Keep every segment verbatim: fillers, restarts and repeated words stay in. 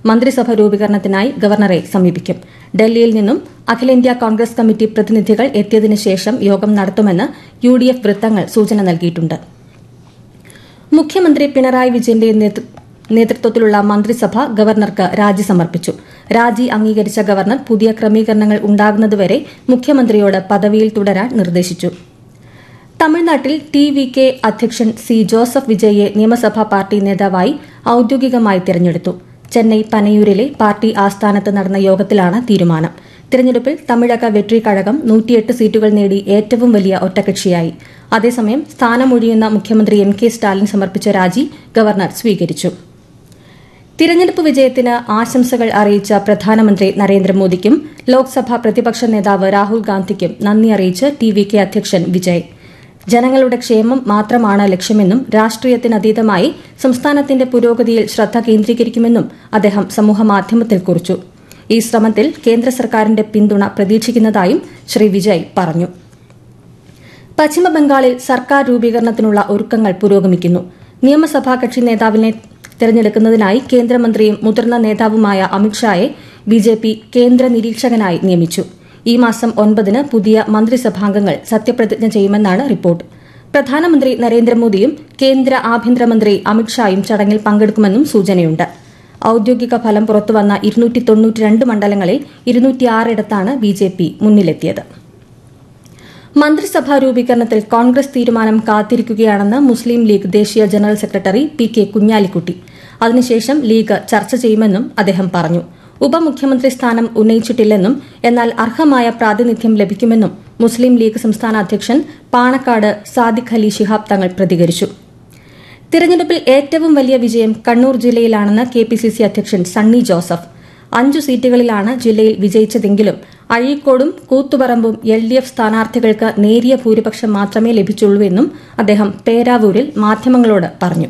മന്ത്രിസഭ രൂപീകരണത്തിനായി ഗവർണറെ സമീപിക്കും. ഡൽഹിയിൽ നിന്നും അഖിലേന്ത്യാ കോൺഗ്രസ് കമ്മിറ്റി പ്രതിനിധികൾ എത്തിയതിനു ശേഷം യോഗം നടത്തുമെന്ന് യു ഡി എഫ് വൃത്തങ്ങൾ സൂചന നൽകിയിട്ടുണ്ട്. മുഖ്യമന്ത്രി പിണറായി വിജയന്റെ നേതൃത്വത്തിലുള്ള മന്ത്രിസഭ ഗവർണർക്ക് രാജി സമർപ്പിച്ചു. രാജി അംഗീകരിച്ച ഗവർണർ പുതിയ ക്രമീകരണങ്ങൾ ഉണ്ടാകുന്നതുവരെ മുഖ്യമന്ത്രിയോട് പദവിയിൽ തുടരാൻ നിർദ്ദേശിച്ചു. തമിഴ്നാട്ടിൽ ടി വി കെ അധ്യക്ഷൻ സി ജോസഫ് വിജയിയെ നിയമസഭാ പാർട്ടി നേതാവായി ഔദ്യോഗികമായി തെരഞ്ഞെടുത്തു. ചെന്നൈ പനയൂരിലെ പാർട്ടി ആസ്ഥാനത്ത് നടന്ന യോഗത്തിലാണ് തീരുമാനം. തിരഞ്ഞെടുപ്പിൽ തമിഴക വെട്രി കഴകം നൂറ്റിയെട്ട് സീറ്റുകൾ നേടി ഏറ്റവും വലിയ ഒറ്റകക്ഷിയായി. അതേസമയം സ്ഥാനമൊഴിയുന്ന മുഖ്യമന്ത്രി എം കെ സ്റ്റാലിൻ സമർപ്പിച്ച രാജി ഗവർണർ സ്വീകരിച്ചു. തിരഞ്ഞെടുപ്പ് വിജയത്തിന് ആശംസകൾ അറിയിച്ച പ്രധാനമന്ത്രി നരേന്ദ്രമോദിക്കും ലോക്സഭാ പ്രതിപക്ഷ നേതാവ് രാഹുൽ ഗാന്ധിക്കും നന്ദി അറിയിച്ച് ടി വി കെ അധ്യക്ഷൻ വിജയ്. ജനങ്ങളുടെ ക്ഷേമം മാത്രമാണ് ലക്ഷ്യമെന്നും രാഷ്ട്രീയത്തിനതീതമായി സംസ്ഥാനത്തിന്റെ പുരോഗതിയിൽ ശ്രദ്ധ കേന്ദ്രീകരിക്കുമെന്നും അദ്ദേഹം സമൂഹമാധ്യമത്തിൽ കുറിച്ചു. ഈ ശ്രമത്തിൽ കേന്ദ്ര സർക്കാരിന്റെ പിന്തുണ പ്രതീക്ഷിക്കുന്നതായും ശ്രീ വിജയ് പറഞ്ഞു. പശ്ചിമബംഗാളിൽ സർക്കാർ രൂപീകരണത്തിനുള്ള ഒരുക്കങ്ങൾ പുരോഗമിക്കുന്നു. നിയമസഭാ കക്ഷി നേതാവിനെ തെരഞ്ഞെടുക്കുന്നതിനായി കേന്ദ്രമന്ത്രിയും മുതിർന്ന നേതാവുമായ അമിത്ഷായെ ബിജെപി കേന്ദ്ര നിരീക്ഷകനായി നിയമിച്ചു. ഈ മാസം ഒൻപതിന് പുതിയ മന്ത്രിസഭാംഗങ്ങൾ സത്യപ്രതിജ്ഞ ചെയ്യുമെന്നാണ് റിപ്പോർട്ട്. പ്രധാനമന്ത്രി നരേന്ദ്രമോദിയും കേന്ദ്ര ആഭ്യന്തരമന്ത്രി അമിത്ഷായും ചടങ്ങിൽ പങ്കെടുക്കുമെന്നും സൂചനയുണ്ട്. ഔദ്യോഗിക ഫലം പുറത്തുവന്ന ഇരുന്നൂറ്റി തൊണ്ണൂറ്റിരണ്ട് മണ്ഡലങ്ങളിൽ ഇരുന്നൂറ്റിയാറിടത്താണ് ബിജെപി മുന്നിലെത്തിയത്. മന്ത്രിസഭാ രൂപീകരണത്തിൽ കോൺഗ്രസ് തീരുമാനം കാത്തിരിക്കുകയാണെന്ന് മുസ്ലിം ലീഗ് ദേശീയ general secretary P K Kunhalikutty. അതിനുശേഷം ലീഗ് ചർച്ച ചെയ്യുമെന്നും അദ്ദേഹം പറഞ്ഞു. ഉപമുഖ്യമന്ത്രി സ്ഥാനം ഉന്നയിച്ചിട്ടില്ലെന്നും എന്നാൽ അർഹമായ പ്രാതിനിധ്യം ലഭിക്കുമെന്നും മുസ്ലിം ലീഗ് സംസ്ഥാന അധ്യക്ഷൻ പാണക്കാട് സാദിഖ് അലി ശിഹാബ് തങ്ങൾ പ്രതികരിച്ചു. തിരഞ്ഞെടുപ്പിൽ ഏറ്റവും വലിയ വിജയം Kannur ജില്ലയിലാണെന്ന് K P C C അധ്യക്ഷൻ സണ്ണി ജോസഫ്. അഞ്ചു സീറ്റുകളിലാണ് ജില്ലയിൽ വിജയിച്ചതെങ്കിലും അഴീക്കോടും കൂത്തുപറമ്പും എൽ ഡി എഫ് സ്ഥാനാർത്ഥികൾക്ക് നേരിയ ഭൂരിപക്ഷം മാത്രമേ ലഭിച്ചുള്ളൂവെന്നും അദ്ദേഹം പേരാവൂരിൽ മാധ്യമങ്ങളോട് പറഞ്ഞു.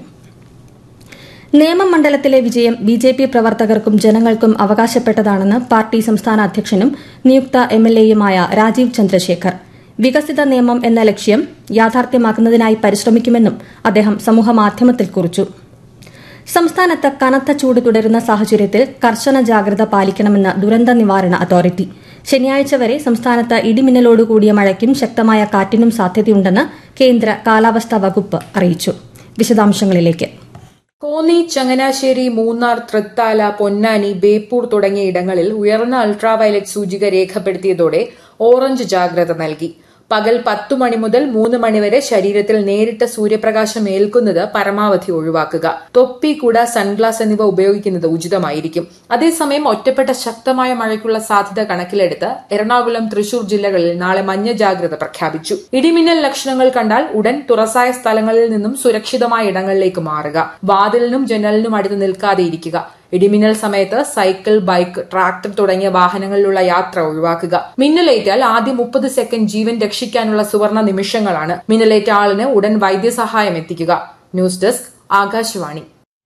നേമം മണ്ഡലത്തിലെ വിജയം ബി ജെ പി പ്രവർത്തകർക്കും ജനങ്ങൾക്കും അവകാശപ്പെട്ടതാണെന്ന് പാർട്ടി സംസ്ഥാന അധ്യക്ഷനും നിയുക്ത എം എൽ എയുമായ രാജീവ് ചന്ദ്രശേഖർ. വികസിത നേമം എന്ന ലക്ഷ്യം യാഥാർത്ഥ്യമാക്കുന്നതിനായി പരിശ്രമിക്കുമെന്നും അദ്ദേഹം സമൂഹമാധ്യമത്തിൽ കുറിച്ചു. സംസ്ഥാനത്ത് കനത്ത ചൂട് തുടരുന്ന സാഹചര്യത്തിൽ കർശന ജാഗ്രത പാലിക്കണമെന്ന് ദുരന്ത നിവാരണ അതോറിറ്റി. ശനിയാഴ്ച വരെ സംസ്ഥാനത്ത് ഇടിമിന്നലോടുകൂടിയ മഴയ്ക്കും ശക്തമായ കാറ്റിനും സാധ്യതയുണ്ടെന്ന് കേന്ദ്ര കാലാവസ്ഥാ വകുപ്പ് അറിയിച്ചു. വിശദാംശങ്ങളിലേക്ക്. കോന്നി, ചങ്ങനാശ്ശേരി, മൂന്നാർ, തൃത്താല, പൊന്നാനി, ബേപ്പൂർ തുടങ്ങിയ ഇടങ്ങളിൽ ഉയർന്ന അൾട്രാവയലറ്റ് സൂചിക രേഖപ്പെടുത്തിയതോടെ ഓറഞ്ച് ജാഗ്രത നൽകി. പകൽ പത്തു മണി മുതൽ മൂന്ന് മണിവരെ ശരീരത്തിൽ നേരിട്ട് സൂര്യപ്രകാശം ഏൽക്കുന്നത് പരമാവധി ഒഴിവാക്കുക. തൊപ്പി, കുട, സൺഗ്ലാസ് എന്നിവ ഉപയോഗിക്കുന്നത് ഉചിതമായിരിക്കും. അതേസമയം ഒറ്റപ്പെട്ട ശക്തമായ മഴയ്ക്കുള്ള സാധ്യത കണക്കിലെടുത്ത് എറണാകുളം, തൃശൂർ ജില്ലകളിൽ നാളെ മഞ്ഞ ജാഗ്രത പ്രഖ്യാപിച്ചു. ഇടിമിന്നൽ ലക്ഷണങ്ങൾ കണ്ടാൽ ഉടൻ തുറസായ സ്ഥലങ്ങളിൽ നിന്നും സുരക്ഷിതമായ ഇടങ്ങളിലേക്ക് മാറുക. വാതിലിനും ജനലിനും അടുത്ത് നിൽക്കാതെ ഇരിക്കുക. ഇടിമിന്നൽ സമയത്ത് സൈക്കിൾ, ബൈക്ക്, ട്രാക്ടർ തുടങ്ങിയ വാഹനങ്ങളിലുള്ള യാത്ര ഒഴിവാക്കുക. മിന്നലേറ്റാൽ ആദ്യം മുപ്പത് സെക്കൻഡ് ജീവൻ രക്ഷിക്കാനുള്ള സുവർണ നിമിഷങ്ങളാണ്. മിന്നലേറ്റ ആളിന് ഉടൻ വൈദ്യസഹായം എത്തിക്കുക. News desk, Akashvani.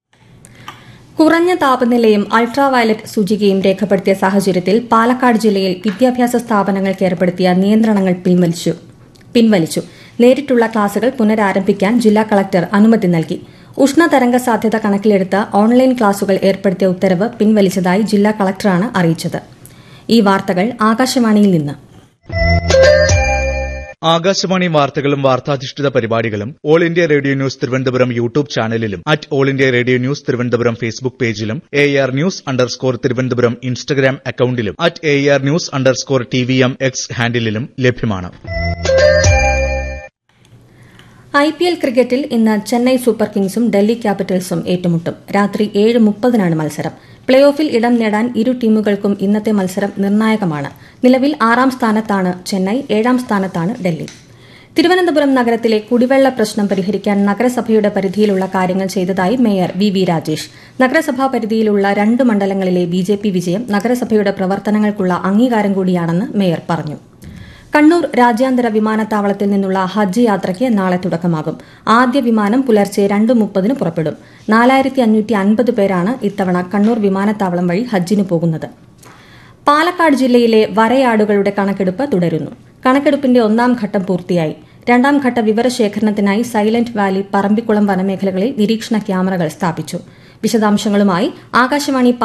കുറഞ്ഞ താപനിലയും അൾട്രാവയലറ്റ് സൂചികയും രേഖപ്പെടുത്തിയ സാഹചര്യത്തിൽ പാലക്കാട് ജില്ലയിൽ വിദ്യാഭ്യാസ സ്ഥാപനങ്ങൾക്ക് ഏർപ്പെടുത്തിയ നിയന്ത്രണങ്ങൾ പിൻവലിച്ചു. നേരിട്ടുള്ള ക്ലാസുകൾ പുനരാരംഭിക്കാൻ ജില്ലാ കളക്ടർ അനുമതി നൽകി. ഉഷ്ണതരംഗ സാധ്യത കണക്കിലെടുത്ത് ഓൺലൈൻ ക്ലാസുകൾ ഏർപ്പെടുത്തിയ ഉത്തരവ് പിൻവലിച്ചതായി ജില്ലാ കളക്ടറാണ് അറിയിച്ചത്. ഈ വാർത്തകൾ ആകാശവാണിയിൽ നിന്ന്. ആകാശവാണി വാർത്തകളും വാർത്താധിഷ്ഠിത പരിപാടികളും all India radio news Thiruvananthapuram YouTube ചാനലിലും at all India radio news Thiruvananthapuram Facebook പേജിലും A R news underscore Thiruvananthapuram Instagram അക്കൌണ്ടിലും at A R news underscore T V M X ഹാൻഡിലും ലഭ്യമാണ്. ഐ പി എൽ ക്രിക്കറ്റിൽ ഇന്ന് ചെന്നൈ സൂപ്പർ കിങ്സും ഡൽഹി ക്യാപിറ്റൽസും ഏറ്റുമുട്ടും. രാത്രി ഏഴ് മുപ്പതിനാണ് മത്സരം. പ്ലേ ഓഫിൽ ഇടം നേടാൻ ഇരു ടീമുകൾക്കും ഇന്നത്തെ മത്സരം നിർണായകമാണ്. നിലവിൽ ആറാം സ്ഥാനത്താണ് ചെന്നൈ, ഏഴാം സ്ഥാനത്താണ് ഡൽഹി. തിരുവനന്തപുരം നഗരത്തിലെ കുടിവെള്ള പ്രശ്നം പരിഹരിക്കാൻ നഗരസഭയുടെ പരിധിയിലുള്ള കാര്യങ്ങൾ ചെയ്തതായി മേയർ വി വി രാജേഷ്. നഗരസഭാ പരിധിയിലുള്ള രണ്ട് മണ്ഡലങ്ങളിലെ ബി ജെ പി വിജയം നഗരസഭയുടെ പ്രവർത്തനങ്ങൾക്കുള്ള അംഗീകാരം കൂടിയാണെന്ന് മേയർ പറഞ്ഞു. കണ്ണൂർ രാജ്യാന്തര വിമാനത്താവളത്തിൽ നിന്നുള്ള ഹജ്ജ് യാത്രയ്ക്ക് നാളെ തുടക്കമാകും. ആദ്യ വിമാനം പുലർച്ചെ രണ്ട് മുപ്പതിന് പുറപ്പെടും. നാലായിരത്തി അഞ്ഞൂറ്റി അൻപത് പേരാണ് ഇത്തവണ കണ്ണൂർ വിമാനത്താവളം വഴി ഹജ്ജിന് പോകുന്നത്. പാലക്കാട് ജില്ലയിലെ വരയാടുകളുടെ കണക്കെടുപ്പ് തുടരുന്നു. കണക്കെടുപ്പിന്റെ ഒന്നാം ഘട്ടം പൂർത്തിയായി. രണ്ടാം ഘട്ട വിവരശേഖരണത്തിനായി സൈലന്റ് വാലി, പറമ്പിക്കുളം വനമേഖലകളിൽ നിരീക്ഷണ ക്യാമറകൾ സ്ഥാപിച്ചു. വിശദാംശങ്ങളുമായി ആകാശവാണി